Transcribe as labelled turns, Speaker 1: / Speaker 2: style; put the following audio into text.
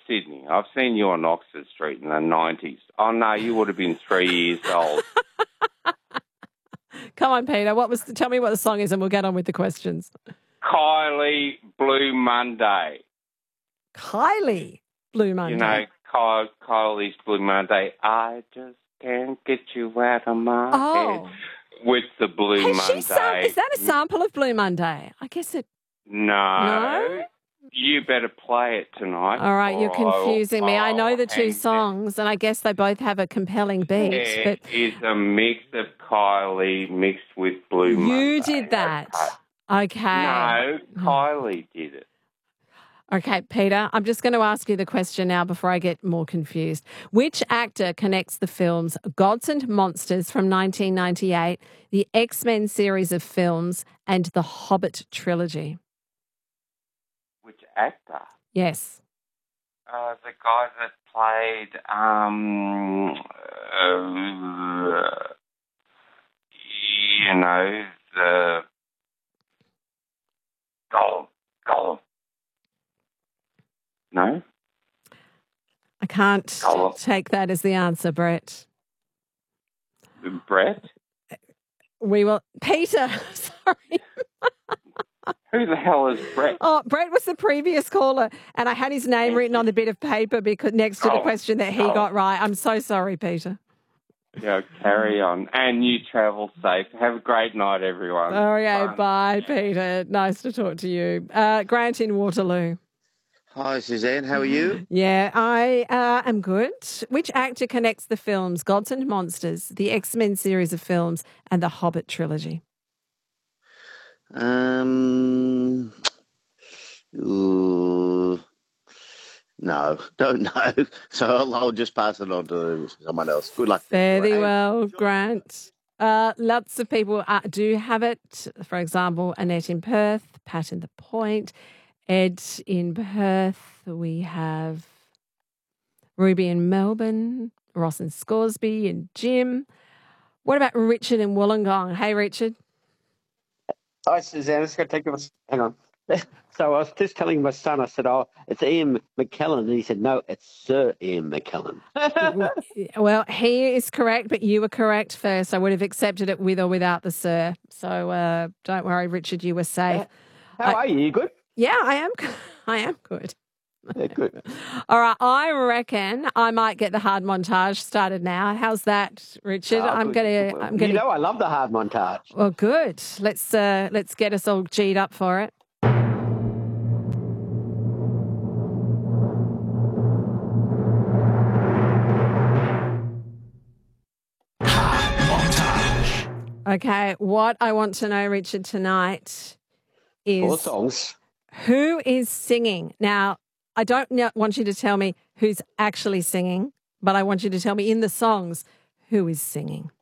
Speaker 1: Sydney. I've seen you on Oxford Street in the 90s. Oh, no, you would have been 3 years old.
Speaker 2: Come on, Peter. Tell me what the song is and we'll get on with the questions.
Speaker 1: Kylie, Blue Monday.
Speaker 2: Kylie, Blue Monday.
Speaker 1: You know, Kylie's Blue Monday. I just can't get you out of my head with the Blue Monday.
Speaker 2: Is that a sample of Blue Monday? I guess it...
Speaker 1: No? You better play it tonight.
Speaker 2: All right, you're confusing me. I know the two songs, and I guess they both have a compelling beat.
Speaker 1: It is a mix of Kylie mixed with Blue Monday.
Speaker 2: You did that. Okay.
Speaker 1: No, Kylie did it.
Speaker 2: Okay, Peter, I'm just going to ask you the question now before I get more confused. Which actor connects the films Gods and Monsters from 1998, the X-Men series of films, and the Hobbit trilogy?
Speaker 1: Which actor?
Speaker 2: Yes.
Speaker 1: The guy that played, the Gollum. No?
Speaker 2: I can't take that as the answer, Brett.
Speaker 1: Brett?
Speaker 2: We will... Peter, sorry.
Speaker 1: Who the hell is Brett?
Speaker 2: Oh, Brett was the previous caller, and I had his name written on the bit of paper next to the question that he got right. I'm so sorry, Peter.
Speaker 1: Yeah, carry on. And you travel safe. Have a great night, everyone.
Speaker 2: Okay, bye, Peter. Nice to talk to you. Grant in Waterloo.
Speaker 3: Hi, Suzanne. How are you?
Speaker 2: Yeah, I am good. Which actor connects the films Gods and Monsters, the X-Men series of films, and the Hobbit trilogy?
Speaker 3: No, don't know. So I'll just pass it on to someone else. Good luck.
Speaker 2: Very well, Grant. Lots of people do have it. For example, Annette in Perth, Pat in the Point, Ed in Perth. We have Ruby in Melbourne, Ross in Scoresby, and Jim. What about Richard in Wollongong? Hey, Richard.
Speaker 4: Hi, Suzanne. Hang on. So I was just telling my son, I said, it's Ian McKellen. And he said, no, it's Sir Ian McKellen.
Speaker 2: Well, he is correct, but you were correct first. I would have accepted it with or without the Sir. So don't worry, Richard, you were safe.
Speaker 4: How are you? You good?
Speaker 2: Yeah, I am. I am good.
Speaker 4: Yeah, good.
Speaker 2: All right, I reckon I might get the hard montage started now. How's that, Richard? I'm gonna.
Speaker 4: You know, I love the hard montage.
Speaker 2: Well, good. Let's get us all G'd up for it. Okay, what I want to know, Richard, tonight is
Speaker 4: 4 songs.
Speaker 2: Who is singing? Now, I don't want you to tell me who's actually singing, but I want you to tell me in the songs who is singing.